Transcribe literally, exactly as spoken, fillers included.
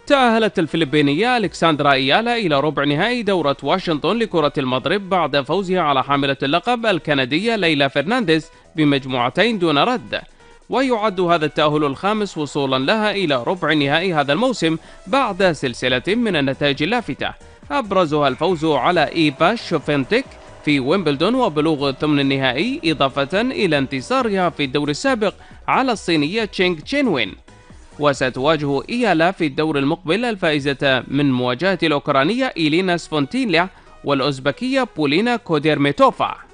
تأهلت الفلبينية ألكسندرا إيالا إلى ربع نهائي دورة واشنطن لكرة المضرب بعد فوزها على حاملة اللقب الكندية ليلى فرنانديز بمجموعتين دون رد، ويعد هذا التأهل الخامس وصولا لها إلى ربع نهائي هذا الموسم بعد سلسلة من النتائج اللافتة، أبرزها الفوز على إيفا شوفينتيك في ويمبلدون وبلوغ الثمن النهائي، إضافة إلى انتصارها في الدور السابق على الصينية تشينغ تشينوين. وستواجه إيالا في الدور المقبل الفائزة من مواجهة الأوكرانية إيلينا سفونتيليا والأوزبكية بولينا كوديرميتوفا.